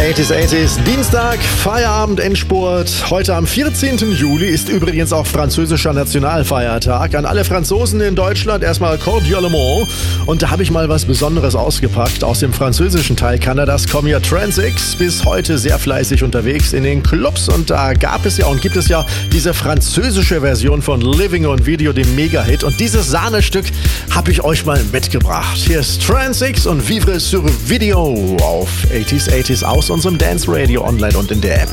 80s, Dienstag, Feierabend, Endspurt. Heute am 14. Juli ist übrigens auch französischer Nationalfeiertag. An alle Franzosen in Deutschland erstmal cordialement. Und da habe ich mal was Besonderes ausgepackt. Aus dem französischen Teil Kanadas kommen ja Transix bis heute sehr fleißig unterwegs in den Clubs. Und da gab es ja und gibt es ja diese französische Version von Living on Video, dem Mega-Hit. Und dieses Sahnestück habe ich euch mal mitgebracht. Hier ist Transix und Vivre sur Video auf 80s aus unserem Dance Radio online und in der App.